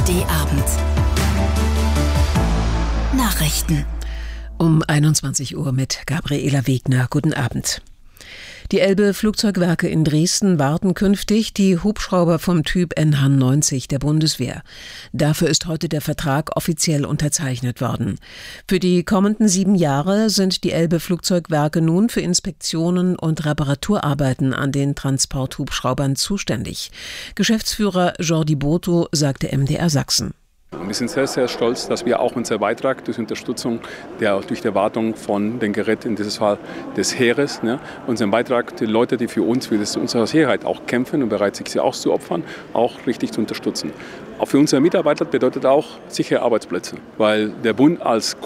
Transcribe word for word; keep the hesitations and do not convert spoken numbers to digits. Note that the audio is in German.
D Abend. Nachrichten. Um einundzwanzig Uhr mit Gabriela Wegner. Guten Abend. Die Elbe-Flugzeugwerke in Dresden warten künftig die Hubschrauber vom Typ N H neunzig der Bundeswehr. Dafür ist heute der Vertrag offiziell unterzeichnet worden. Für die kommenden sieben Jahre sind die Elbe-Flugzeugwerke nun für Inspektionen und Reparaturarbeiten an den Transporthubschraubern zuständig. Geschäftsführer Jordi Boto sagte M D R Sachsen. Wir sind sehr, sehr stolz, dass wir auch unser Beitrag durch Unterstützung, der, durch die Wartung von den Geräten, in diesem Fall des Heeres, ne, unseren Beitrag, die Leute, die für uns, für das, unsere Sicherheit auch kämpfen und bereit sind, sich auch zu opfern, auch richtig zu unterstützen. Auch für unsere Mitarbeiter bedeutet auch sichere Arbeitsplätze, weil der Bund als